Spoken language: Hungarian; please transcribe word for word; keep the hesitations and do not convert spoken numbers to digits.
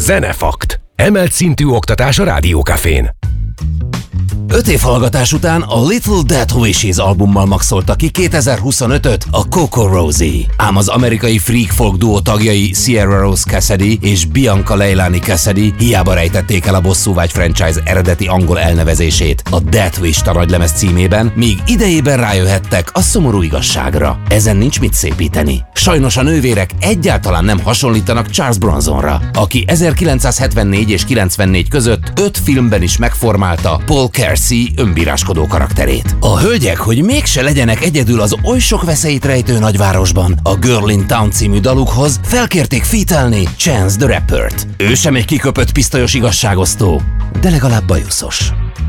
Zenefakt. Emelt szintű oktatás a Rádiókafén. Öt év hallgatás után a Little Death Wishes albummal maxolta ki kétezer-huszonötöt a Coco Rosie. Ám az amerikai freak folk duó tagjai Sierra Rose Cassidy és Bianca Leilani Cassidy hiába rejtették el a Bosszúvágy franchise eredeti angol elnevezését a Death Wish nagylemez címében, míg idejében rájöhettek a szomorú igazságra. Ezen nincs mit szépíteni. Sajnos a nővérek egyáltalán nem hasonlítanak Charles Bronsonra, aki ezerkilencszázhetvennégy és kilencvennégy között öt filmben is megformálta Paul Kersey önbíráskodó karakterét. A hölgyek, hogy mégse legyenek egyedül az oly sok veszélyt rejtő nagyvárosban, a Girl in Town című dalukhoz felkérték featelni Chance the Rappert. Ő sem egy kiköpött pisztolyos igazságosztó, de legalább bajuszos.